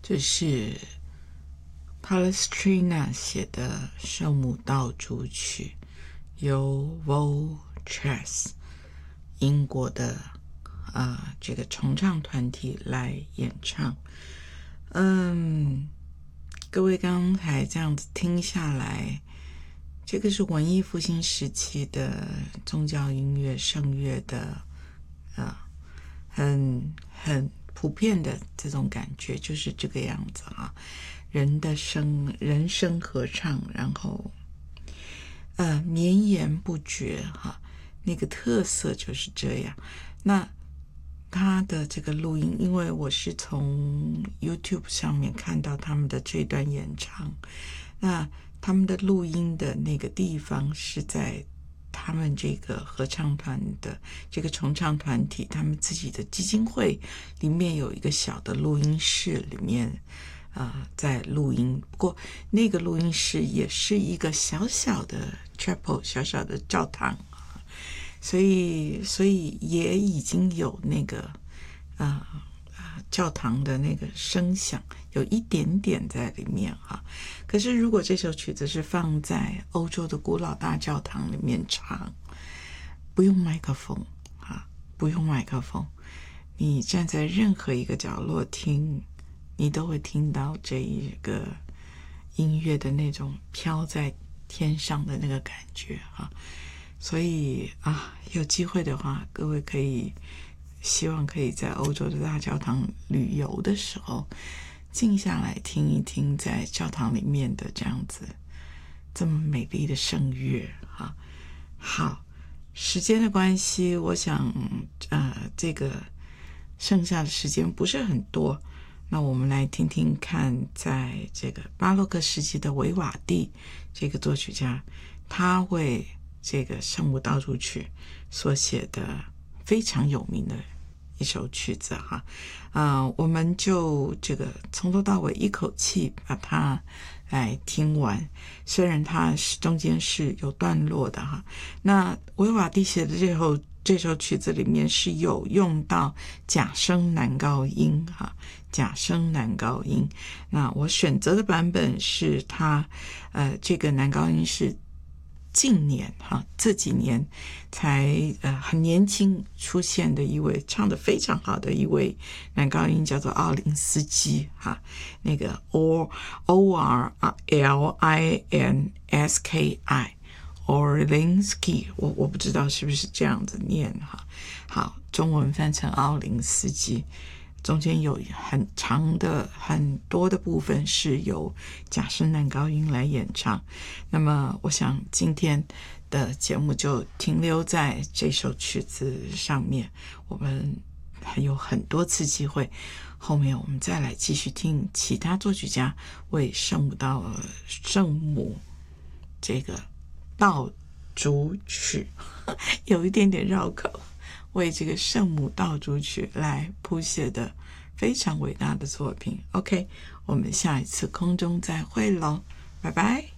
这是 Palestrina 写的圣母道主曲，由 Vultures 英国的这个重唱团体来演唱。各位刚才这样子听下来，这个是文艺复兴时期的宗教音乐圣乐的很普遍的这种感觉，就是这个样子啊，人声合唱，然后绵延不绝哈，那个特色就是这样。那他的这个录音，因为我是从 YouTube 上面看到他们的这段演唱，那他们的录音的那个地方是在他们这个合唱团的这个重唱团体他们自己的基金会里面有一个小的录音室里面在录音。不过那个录音室也是一个小小的 chapel 小小的教堂，所以也已经有那个教堂的那个声响有一点点在里面哈。可是如果这首曲子是放在欧洲的古老大教堂里面唱，不用麦克风不用麦克风，你站在任何一个角落听，你都会听到这一个音乐的那种飘在天上的那个感觉哈。所以有机会的话，各位希望可以在欧洲的大教堂旅游的时候静下来听一听在教堂里面的这样子这么美丽的圣乐哈。好，时间的关系，我想这个剩下的时间不是很多，那我们来听听看，在这个巴洛克时期的维瓦蒂这个作曲家，他为这个圣母道主曲所写的非常有名的一首曲子哈。我们就这个从头到尾一口气把它来听完，虽然它中间是有段落的哈。那维瓦蒂写的这首曲子里面是有用到假声男高音哈，假声男高音。那我选择的版本是它这个男高音是近年这几年才很年轻出现的一位唱得非常好的一位男高音，叫做奥林斯基那个 O-R-L-I-N-S-K-I Orlinsky， 我不知道是不是这样子念好，中文翻成奥林斯基，中间有很长的很多的部分是由假声男高音来演唱。那么我想今天的节目就停留在这首曲子上面，我们还有很多次机会，后面我们再来继续听其他作曲家为圣母这个道主曲有一点点绕口，为这个圣母道主曲来谱写的非常伟大的作品。 OK， 我们下一次空中再会咯，拜拜。